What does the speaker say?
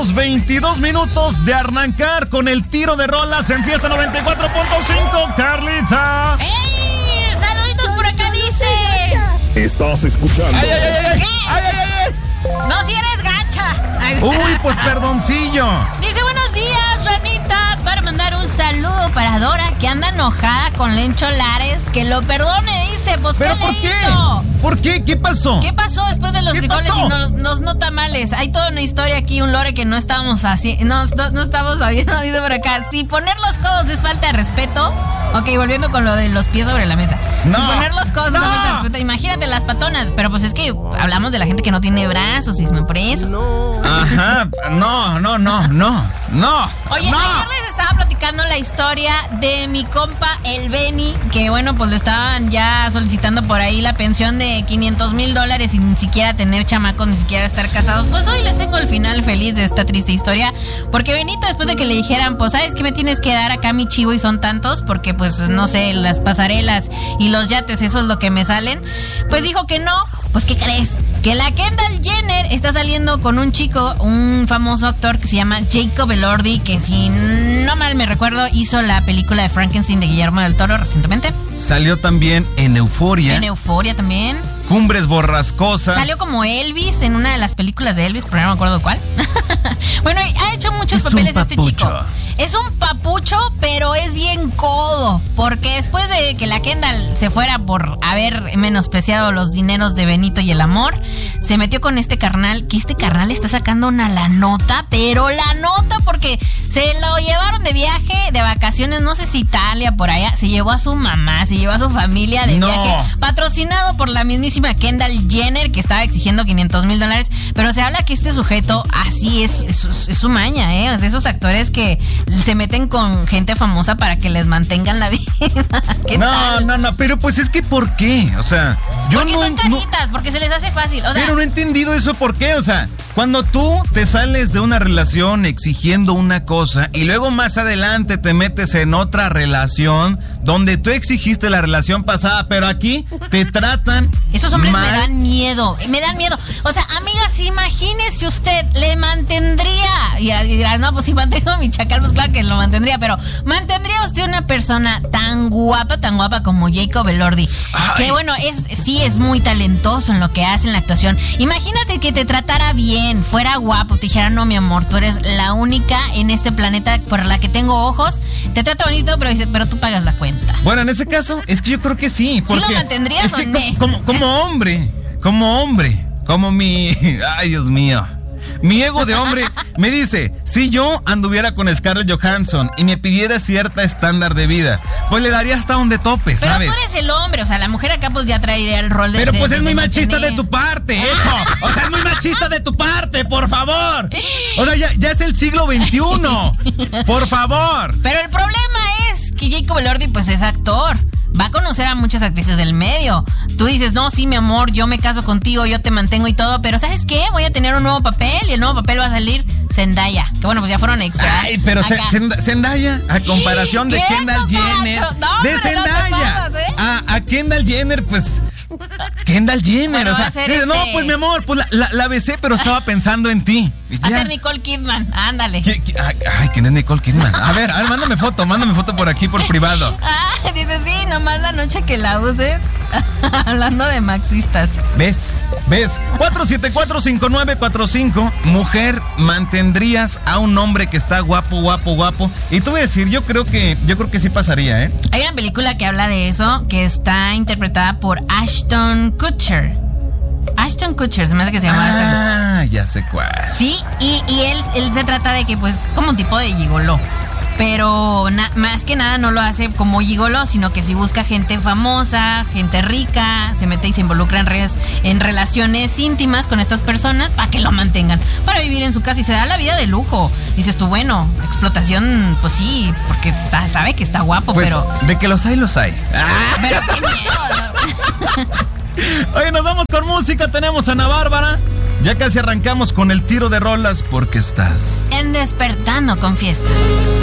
Estamos 22 minutos de arrancar con el tiro de rolas en Fiesta 94.5, Carlita. ¡Ey! ¡Saluditos por acá, dice! Estás escuchando. ¡Ay! No, si eres gacha. Uy, pues perdoncillo. Dice, buenos días, Ranita, para mandar un saludo para Dora, que anda enojada con Lencho Lares, que lo perdone, dice. Pues, ¿pero ¿qué por le qué? hizo? ¿Por qué? ¿Qué pasó? ¿Qué pasó después de los ¿Qué frijoles pasó? y los tamales? Hay toda una historia aquí, un lore que no estábamos no estamos habiendo oído por acá. Si poner los codos es falta de respeto. Ok, volviendo con lo de los pies sobre la mesa. No, si poner los codos no. es falta de respeto, imagínate las patonas. Pero pues es que hablamos de la gente que no tiene brazos, y me por eso. Ajá, no. Oye, no. Ayer les estaba platicando la historia de mi compa, el Benny, que bueno, pues le estaban ya solicitando por ahí la pensión de $500,000 sin ni siquiera tener chamacos, ni siquiera estar casados. Pues hoy les tengo el final feliz de esta triste historia, porque Benito, después de que le dijeran, pues, ¿sabes qué me tienes que dar acá, mi chivo? Y son tantos, porque pues, no sé, las pasarelas y los yates, eso es lo que me salen. Pues dijo que no. Pues, ¿qué crees? Que la Kendall Jenner está saliendo con un chico, un famoso actor que se llama Jacob Elordi, que si no mal me recuerdo, hizo la película de Frankenstein de Guillermo del Toro recientemente. salió también en Euforia. En Euforia también. Cumbres Borrascosas. Salió como Elvis en una de las películas de Elvis, pero no me acuerdo cuál. Bueno, ha hecho muchos Es papeles un este papucho. chico. Es un papucho, pero es bien codo. Porque después de que la Kendall se fuera por haber menospreciado los dineros de Benito y el amor, se metió con este carnal, que este carnal está sacando una la nota, pero la nota, porque se lo llevaron de viaje, de vacaciones, no sé si Italia, por allá. Se llevó a su mamá, se llevó a su familia de viaje, patrocinado por la mismísima Kendall Jenner, que estaba exigiendo $500,000. Pero se habla que este sujeto, así es su maña, ¿eh? O sea, esos actores que se meten con gente famosa para que les mantengan la vida. ¿Qué tal? No, pero pues es que ¿por qué? O sea, yo porque no... son caritas, porque se les hace fácil. O sea, pero no he entendido eso, ¿por qué? O sea, cuando tú te sales de una relación exigiendo una cosa y luego más adelante te metes en otra relación donde tú exigiste la relación pasada, pero aquí te tratan esos hombres mal. me dan miedo. O sea, amigas, imagínese usted, le mantendría, y dirás, no, pues si mantengo a mi chacal, pues claro que lo mantendría, pero ¿mantendría usted una persona tan guapa como Jacob Elordi? Ay. Que bueno, sí es muy talentoso en lo que hace en la actuación. Imagínate que te tratara bien, fuera guapo, te dijera, no, mi amor, tú eres la única en este planeta por la que tengo ojos, te trata bonito, pero dice, pero tú pagas la cuenta. Bueno, en ese caso, es que yo creo que sí. Porque ¿Sí lo mantendrías es que o no? como hombre, como mi... Ay, Dios mío. Mi ego de hombre me dice, si yo anduviera con Scarlett Johansson y me pidiera cierta estándar de vida, pues le daría hasta donde tope, Pero ¿sabes? tú eres el hombre, o sea, la mujer acá pues ya traería el rol de... Pero pues es muy mantener. machista de tu parte, hijo. O sea, es muy machista de tu parte, por favor. O sea, ya es el siglo XXI. Por favor. Pero el problema es que Jacob Elordi pues es actor. Va a conocer a muchas actrices del medio. Tú dices, no, sí, mi amor, yo me caso contigo, yo te mantengo y todo, pero ¿sabes qué? Voy a tener un nuevo papel y el nuevo papel va a salir Zendaya. Que bueno, pues ya fueron extra. Ay, pero Zendaya, a comparación de ¿Qué, Kendall Jenner, No, de pero no te Zendaya pasas, ¿eh? a Kendall Jenner, pues... Kendall Jenner, Bueno, o sea, va a ser dice, no, pues mi amor, pues la besé, pero estaba pensando en ti. Y Va a ya. ser Nicole Kidman, ándale. Ay, ¿quién es Nicole Kidman? A ver, mándame foto por aquí, por privado. Ah, dice, sí, nomás la noche que la uses. Hablando de maxistas. ¿Ves? 474-5945. Mujer, ¿mantendrías a un hombre que está guapo? Y te voy a decir, yo creo que sí pasaría, ¿eh? Hay una película que habla de eso, que está interpretada por Ashton Kutcher. Ashton Kutcher, se me hace que se llama Ashton. Ah, ya sé cuál. Sí, y él se trata de que, pues, como un tipo de gigoló. Pero más que nada no lo hace como gigoló, sino que si busca gente famosa, gente rica, se mete y se involucra en relaciones íntimas con estas personas para que lo mantengan, para vivir en su casa y se da la vida de lujo. Dices tú, bueno, explotación, pues sí, porque sabe que está guapo, Pues, pero... de que los hay. Pero qué miedo. Oye, nos vamos con música, tenemos a Ana Bárbara. Ya casi arrancamos con el tiro de rolas porque estás En Despertando con Fiesta.